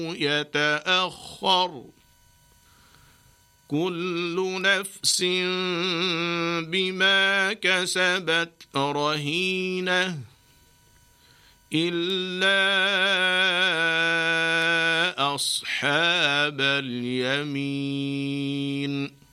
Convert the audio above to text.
يتأخر كل نفس بما كسبت رهينة إلا أصحاب اليمين